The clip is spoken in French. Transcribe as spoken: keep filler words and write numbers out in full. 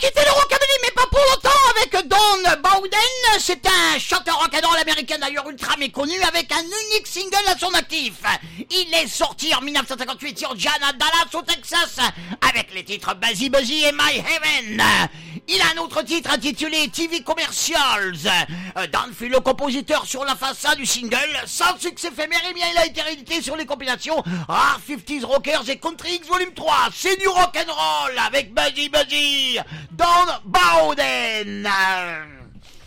quitté le rockabilly, mais pas pour longtemps, avec Don Bowden. C'est un chanteur rock'n'roll américain, d'ailleurs ultra méconnu, avec un unique single à son actif. Il est sorti en dix-neuf cent cinquante-huit sur Jan à Dallas, au Texas, avec les titres Buzzy Buzzy et My Heaven. Il a un autre titre intitulé T V Commercials. Dan fut le compositeur sur la face A du single. Sans succès éphémère, eh bien, il a été réédité sur les compilations Rare cinquanta's Rockers et Country X Volume trois. C'est du rock'n'roll avec Buzzy Buzzy, Don Bowden.